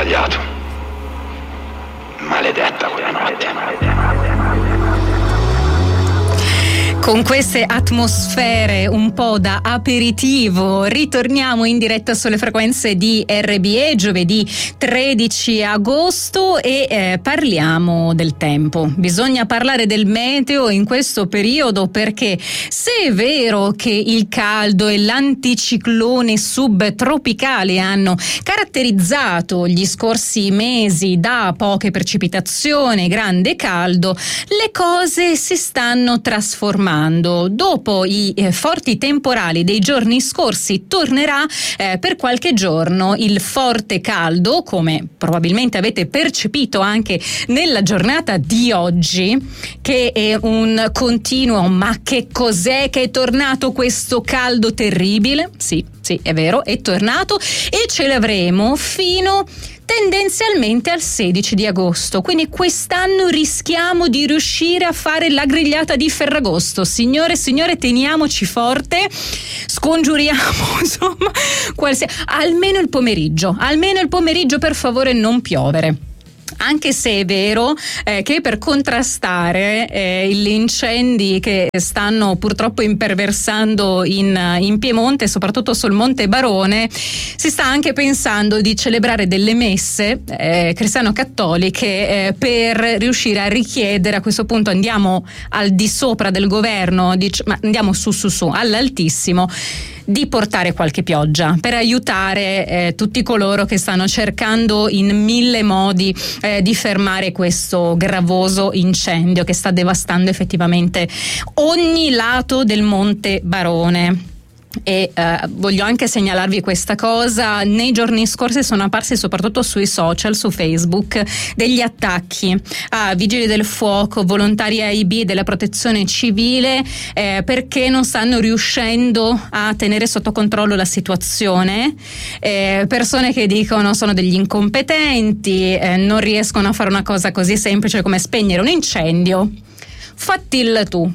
sbagliato. Maledetta quella notte. Con queste atmosfere un po' da aperitivo ritorniamo in diretta sulle frequenze di RBE giovedì 13 agosto e parliamo del tempo. Bisogna parlare del meteo in questo periodo, perché se è vero che il caldo e l'anticiclone subtropicale hanno caratterizzato gli scorsi mesi da poche precipitazioni, grande caldo, le cose si stanno trasformando. Dopo i forti temporali dei giorni scorsi tornerà per qualche giorno il forte caldo, come probabilmente avete percepito anche nella giornata di oggi, che è un continuo. Ma che cos'è che è tornato questo caldo terribile? Sì, è vero, è tornato e ce l'avremo fino tendenzialmente al 16 di agosto, quindi quest'anno rischiamo di riuscire a fare la grigliata di Ferragosto. Signore e signore, teniamoci forte, scongiuriamo insomma almeno il pomeriggio per favore non piovere. Anche se è vero che per contrastare gli incendi che stanno purtroppo imperversando in Piemonte, soprattutto sul Monte Barone, si sta anche pensando di celebrare delle messe cristiano-cattoliche per riuscire a richiedere, a questo punto andiamo al di sopra del governo, ma andiamo su all'Altissimo, di portare qualche pioggia per aiutare tutti coloro che stanno cercando in mille modi di fermare questo gravoso incendio che sta devastando effettivamente ogni lato del Monte Barone. E voglio anche segnalarvi questa cosa: nei giorni scorsi sono apparsi soprattutto sui social, su Facebook, degli attacchi a vigili del fuoco, volontari AIB della protezione civile, perché non stanno riuscendo a tenere sotto controllo la situazione, persone che dicono sono degli incompetenti, non riescono a fare una cosa così semplice come spegnere un incendio. Fattilla tu.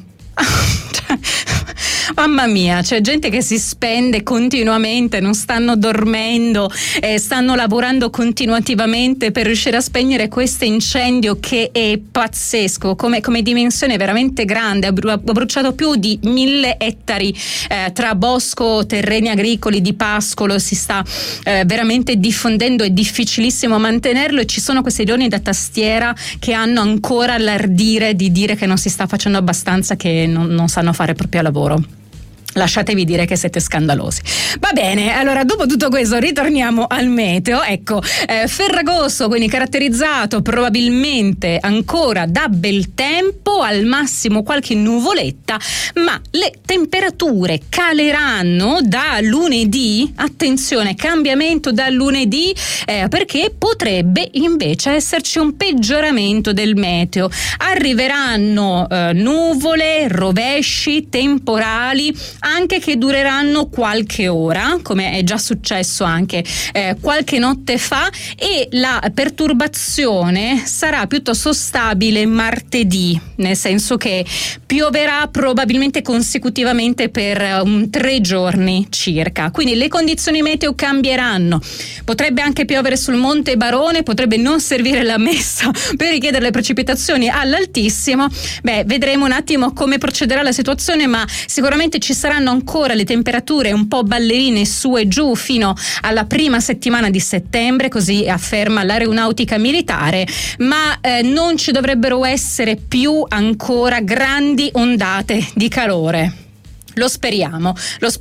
Mamma mia, c'è gente che si spende continuamente, non stanno dormendo, stanno lavorando continuativamente per riuscire a spegnere questo incendio che è pazzesco, come dimensione veramente grande. Ha bruciato più di 1000 ettari tra bosco, terreni agricoli, di pascolo, si sta veramente diffondendo, è difficilissimo mantenerlo, e ci sono questi leoni da tastiera che hanno ancora l'ardire di dire che non si sta facendo abbastanza, che non sanno fare il proprio lavoro. Lasciatevi dire che siete scandalosi. Va bene, allora dopo tutto questo ritorniamo al meteo. Ecco, Ferragosto quindi caratterizzato probabilmente ancora da bel tempo, al massimo qualche nuvoletta, ma le temperature caleranno da lunedì. Attenzione, cambiamento da lunedì, perché potrebbe invece esserci un peggioramento del meteo. Arriveranno nuvole, rovesci, temporali, anche che dureranno qualche ora, come è già successo anche qualche notte fa, e la perturbazione sarà piuttosto stabile martedì, nel senso che pioverà probabilmente consecutivamente per 3 giorni circa, quindi le condizioni meteo cambieranno. Potrebbe anche piovere sul Monte Barone, potrebbe non servire la messa per richiedere le precipitazioni all'Altissimo. Vedremo un attimo come procederà la situazione, ma sicuramente ci saranno ancora le temperature un po' ballerine su e giù fino alla prima settimana di settembre, così afferma l'Aeronautica Militare, ma non ci dovrebbero essere più ancora grandi ondate di calore. Lo speriamo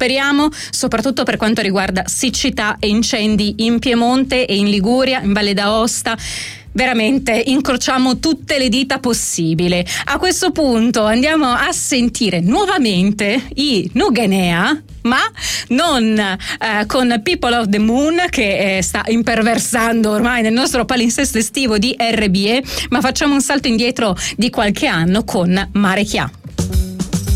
soprattutto per quanto riguarda siccità e incendi in Piemonte e in Liguria, in Valle d'Aosta. Veramente incrociamo tutte le dita possibili. A questo punto andiamo a sentire nuovamente i Nugenea, ma non con People of the Moon, che sta imperversando ormai nel nostro palinsesto estivo di RBE, ma facciamo un salto indietro di qualche anno con Mare Chià.